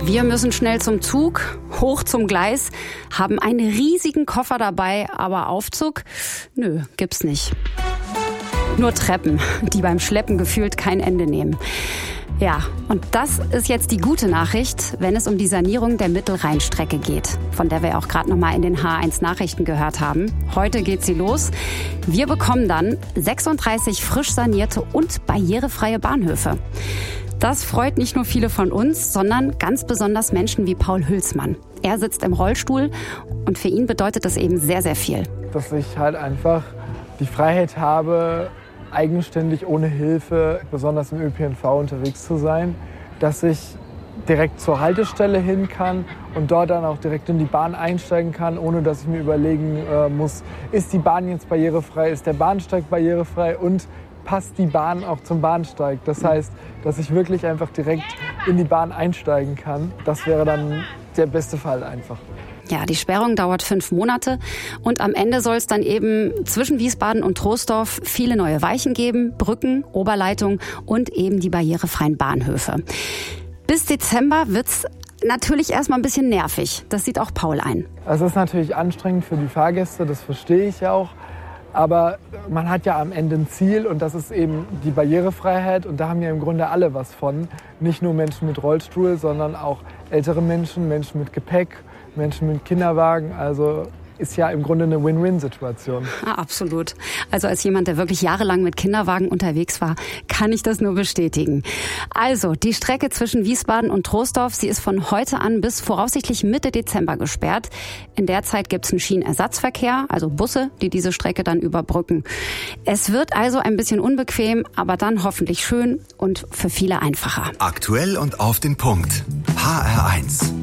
Wir müssen schnell zum Zug, hoch zum Gleis, haben einen riesigen Koffer dabei, aber Aufzug? Nö, gibt's nicht. Nur Treppen, die beim Schleppen gefühlt kein Ende nehmen. Ja, und das ist jetzt die gute Nachricht, wenn es um die Sanierung der Mittelrheinstrecke geht, von der wir auch gerade noch mal in den H1 Nachrichten gehört haben. Heute geht sie los. Wir bekommen dann 36 frisch sanierte und barrierefreie Bahnhöfe. Das freut nicht nur viele von uns, sondern ganz besonders Menschen wie Paul Hülsmann. Er sitzt im Rollstuhl und für ihn bedeutet das eben sehr, sehr viel. Dass ich halt einfach die Freiheit habe, eigenständig, ohne Hilfe, besonders im ÖPNV unterwegs zu sein, dass ich direkt zur Haltestelle hin kann und dort dann auch direkt in die Bahn einsteigen kann, ohne dass ich mir überlegen muss, ist die Bahn jetzt barrierefrei, ist der Bahnsteig barrierefrei und passt die Bahn auch zum Bahnsteig. Das heißt, dass ich wirklich einfach direkt in die Bahn einsteigen kann. Das wäre dann der beste Fall einfach. Ja, die Sperrung dauert 5 Monate und am Ende soll es dann eben zwischen Wiesbaden und Troisdorf viele neue Weichen geben, Brücken, Oberleitung und eben die barrierefreien Bahnhöfe. Bis Dezember wird's natürlich erstmal ein bisschen nervig. Das sieht auch Paul ein. Es ist natürlich anstrengend für die Fahrgäste, das verstehe ich ja auch. Aber man hat ja am Ende ein Ziel und das ist eben die Barrierefreiheit und da haben ja im Grunde alle was von. Nicht nur Menschen mit Rollstuhl, sondern auch ältere Menschen, Menschen mit Gepäck, Menschen mit Kinderwagen. Also ist ja im Grunde eine Win-Win-Situation. Ja, absolut. Also als jemand, der wirklich jahrelang mit Kinderwagen unterwegs war, kann ich das nur bestätigen. Also die Strecke zwischen Wiesbaden und Troisdorf, sie ist von heute an bis voraussichtlich Mitte Dezember gesperrt. In der Zeit gibt es einen Schienenersatzverkehr, also Busse, die diese Strecke dann überbrücken. Es wird also ein bisschen unbequem, aber dann hoffentlich schön und für viele einfacher. Aktuell und auf den Punkt. HR1.